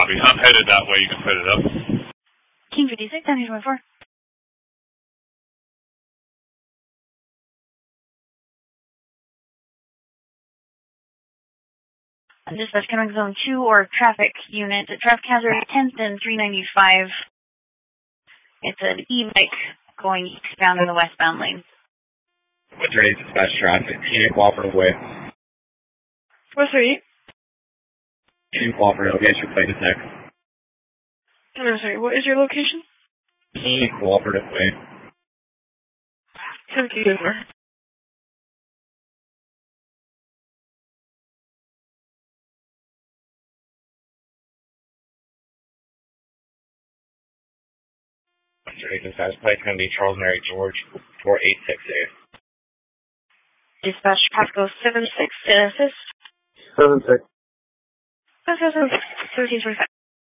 Copy. I'm headed that way. You can set it up. King 56, 1024. Dispatch Connect Zone 2 or traffic unit. Traffic hazard 10th 395. It's an e-bike going eastbound in the westbound lane. What's your dispatch traffic? Team cooperative way. 438. Team cooperative, get your plate attack. I'm sorry, what is your location? Team cooperative way. 1024. Dispatch plate is going to be Charles Mary George 4868. Dispatch Pasco 76 assist. 76. Pasco 1325.